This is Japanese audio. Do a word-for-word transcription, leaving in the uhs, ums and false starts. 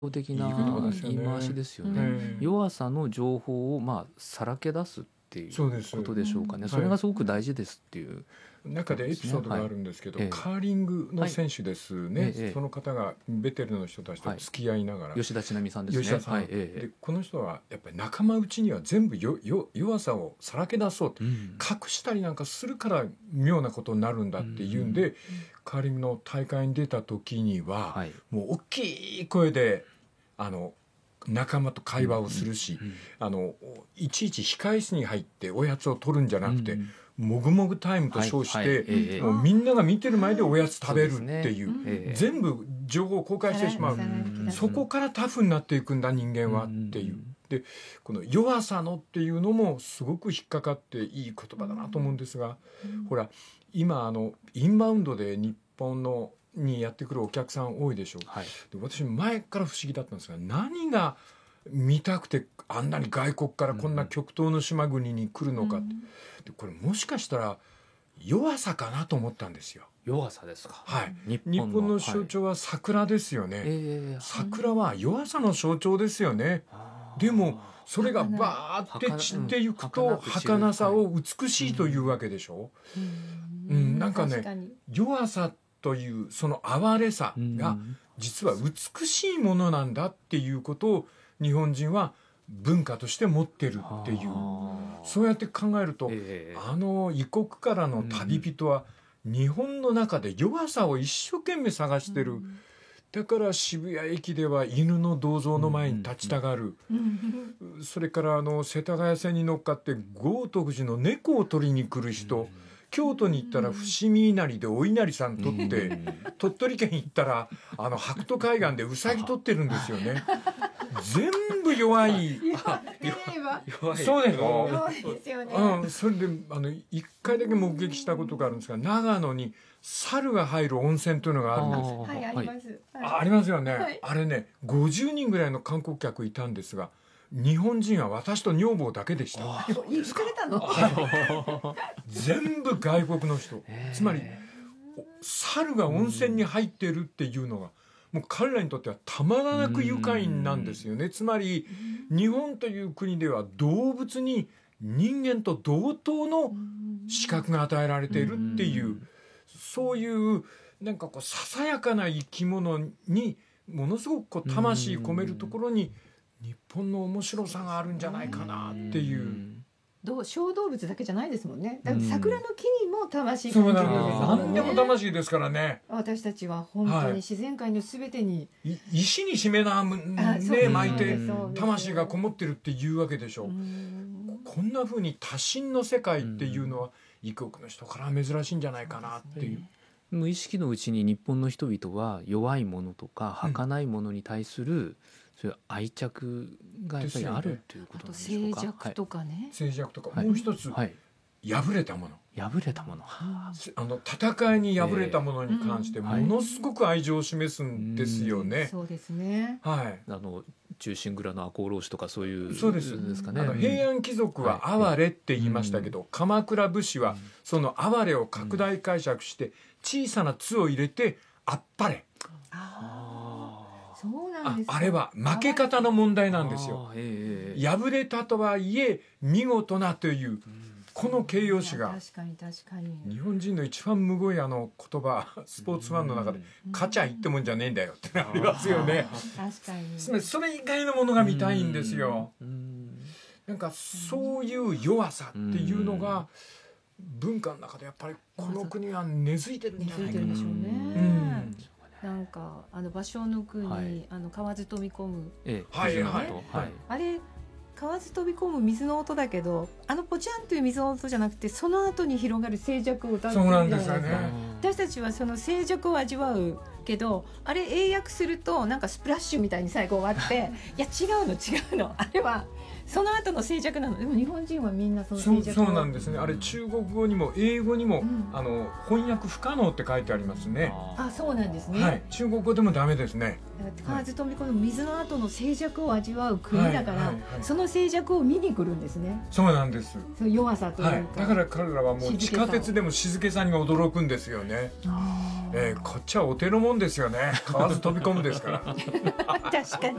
的いい言葉なですよね。 言い回しですよね。 ええ弱さの情報をまあさらけ出すっていうそうですことでしょうかね。 うんそれがすごく大事ですっていう。 中でエピソードがあるんですけど、 はいええカーリングの選手ですね、 はいええその方がベテルの人たちと付き合いながら、 吉田知那美さんですね。 吉田さん、 はい、ええでこの人はやっぱり仲間内には全部よよ弱さをさらけ出そうと、 うん隠したりなんかするから妙なことになるんだっていうんで、 うんカーリングの大会に出た時には、 はいもう大きい声であの仲間と会話をするし、 うんあのいちいち控え室に入っておやつを取るんじゃなくて、 うんもぐもぐタイムと称して、 はいはいええもうみんなが見てる前でおやつ食べるっていう、 そうですねええ全部情報を公開してしまう、 さらさら引き出すそこからタフになっていくんだ人間はっていう、でこの弱さのっていうのもすごく引っかかっていい言葉だなと思うんですが、ほら今あのインバウンドで日本のにやってくるお客さん多いでしょう、 はいで私前から不思議だったんですが、何が見たくてあんなに外国からこんな極東の島国に来るのかって、でこれもしかしたら弱さかなと思ったんですよ。 弱さですか。 はい、 日日本のはい象徴は桜ですよね、 ええ桜は弱さの象徴ですよね。 あーでもそれがバーって散っていくと儚さを美しいというわけでしょ、うんなんかね確かに弱さというその哀れさが実は美しいものなんだっていうことを日本人は文化として持ってるっていう、 あーそうやって考えると、 ええあの異国からの旅人は日本の中で弱さを一生懸命探してる、だから渋谷駅では犬の銅像の前に立ちたがる、それからあの世田谷線に乗っかって豪徳寺の猫を取りに来る人、京都に行ったら伏見稲荷でお稲荷さん取って、鳥取県行ったらあの白土海岸でうさぎ取ってるんですよね。全部弱い。 あ言えば弱いそうですよそうですよね、 うん、それであの一回だけ目撃したことがあるんですが、長野に猿が入る温泉というのがあるんですよ。 はいあります、 あありますよね、 はいあれねごじゅうにんぐらいの観光客いたんですが、日本人は私と女房だけでした。 言ってくれたの全部外国の人、つまり猿が温泉に入ってるっていうのがもう彼らにとってはたまらなく愉快なんですよね。つまり日本という国では動物に人間と同等の資格が与えられているっていう、そういうなんかこうささやかな生き物にものすごくこう魂込めるところに日本の面白さがあるんじゃないかなっていう。 どう小動物だけじゃないですもんね。だから桜の木にも魂そう感じるんですなんです。 もんね。 何でも魂ですからね。 私たちは本当に自然界のすべてに、 い石にしめ縄むあそうね巻いてそうです魂がこもってるっていうわけでしょ。 うんこんな風に多神の世界っていうのは異国の人から珍しいんじゃないかなっていう。 無意識のうちに日本の人々は弱いものとか儚いものに対するそういう愛着がやっぱりあるというこあととなんでしょう静か。 寂とかね、 静寂とか、 はいもう一つ、 はい、 破れたもの、 破れたもの、はあの戦いに敗れたものに関してえものすごく愛情を示すんですよね。 そうですね。 はい。 あの忠臣蔵の赤穂浪士とかそういうそうですですかね。 あの平安貴族は哀れって言いましたけど、鎌倉武士はその哀れを拡大解釈して小さな「つ」を入れて「あっぱれ」。 ああ、そうなんあですか。 あれは負け方の問題なんですよ。 あーええええ敗れたとはいえ見事なというこの形容詞が確かに確かに。 日本人の一番むごいあの言葉、スポーツファンの中で勝ちゃいってもんじゃねえんだよってありますよね。 確かに。 つまりそれ以外のものが見たいんですよ。 うんなんかそういう弱さっていうのが文化の中でやっぱりこの国は根付いてるんじゃないかな。 根付いてるでしょうねうんなんかあの芭蕉の句に、 はいあの河津飛び込む、 ええはい水の音はいはいあれ河津飛び込む水の音だけど、あのポチャンという水の音じゃなくてその後に広がる静寂を歌ってるじゃないですか。 そうなんですよね私たちはその静寂を味わうけど、あれ英訳するとなんかスプラッシュみたいに最後終わっていや違うの違うの、あれはその後の静寂なの。でも日本人はみんなそのそう静寂をそうなんですね。あれ中国語にも英語にも、 うんあの翻訳不可能って書いてありますね。 あ、そうなんですね、 はい、中国語でもダメですね。 河津飛び込む水の後の静寂を味わう国だから、 はいはいはいその静寂を見に来るんですね。 そうなんです。 その弱さというか、 はい、だから彼らはもう地下鉄でも静けさに驚くんですよね。 あーえーこっちはお手のもんですよね。河津飛び込むですから。 確かに